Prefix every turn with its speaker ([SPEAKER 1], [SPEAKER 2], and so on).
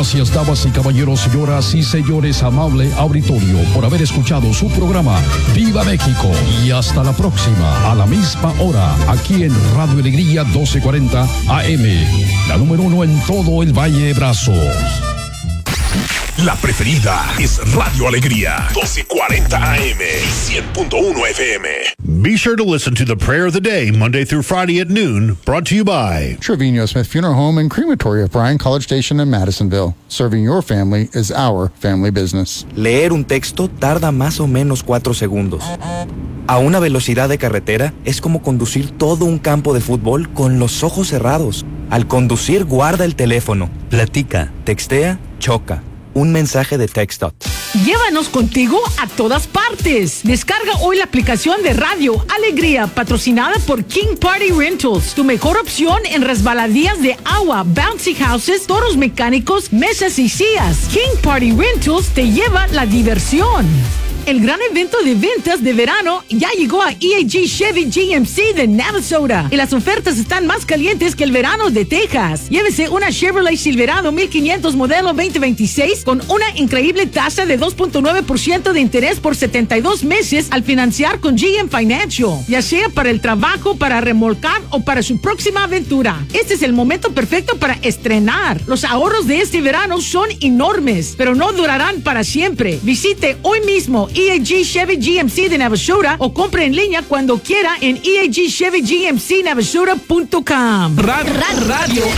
[SPEAKER 1] Gracias, damas y caballeros, señoras y señores, amable auditorio, por haber escuchado su programa Viva México. Y hasta la próxima, a la misma hora, aquí en Radio Alegría 1240 AM, la número 1 en todo el Valle de Brazos.
[SPEAKER 2] La preferida es Radio Alegría, 1240 AM y 100.1 FM.
[SPEAKER 3] Be sure to listen to the Prayer of the Day, Monday through Friday at noon, brought to you by
[SPEAKER 4] Trevino Smith Funeral Home and Crematory of Bryan College Station in Madisonville. Serving your family is our family business.
[SPEAKER 5] Leer un texto tarda más o menos 4 segundos. A una velocidad de carretera es como conducir todo un campo de fútbol con los ojos cerrados. Al conducir, guarda el teléfono, platica, textea, choca. Un mensaje de TextDot.
[SPEAKER 6] Llévanos contigo a todas partes. Descarga hoy la aplicación de Radio Alegría, patrocinada por King Party Rentals. Tu mejor opción en resbaladillas de agua, bouncy houses, toros mecánicos, mesas y sillas. King Party Rentals te lleva la diversión. El gran evento de ventas de verano ya llegó a EAG Chevy GMC de Navasota y las ofertas están más calientes que el verano de Texas. Llévese una Chevrolet Silverado 1500 modelo 2026 con una increíble tasa de 2.9% de interés por 72 meses al financiar con GM Financial, ya sea para el trabajo, para remolcar o para su próxima aventura. Este es el momento perfecto para estrenar. Los ahorros de este verano son enormes, pero no durarán para siempre. Visite hoy mismo EAG Chevy GMC de Navasota o compre en línea cuando quiera en EAGChevyGMCNavasota.com.
[SPEAKER 2] Radio